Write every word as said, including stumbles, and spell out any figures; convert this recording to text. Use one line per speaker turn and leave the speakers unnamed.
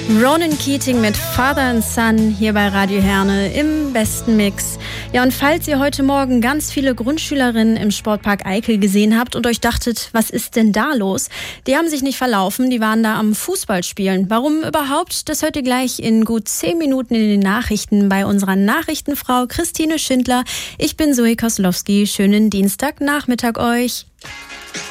Ronan Keating mit Father and Son hier bei Radio Herne im besten Mix. Ja, und falls ihr heute Morgen ganz viele Grundschülerinnen im Sportpark Eickel gesehen habt und euch dachtet, was ist denn da los? Die haben sich nicht verlaufen, die waren da am Fußballspielen. Warum überhaupt? Das hört ihr gleich in gut zehn Minuten in den Nachrichten bei unserer Nachrichtenfrau Christine Schindler. Ich bin Zoe Koslowski. Schönen Dienstagnachmittag euch.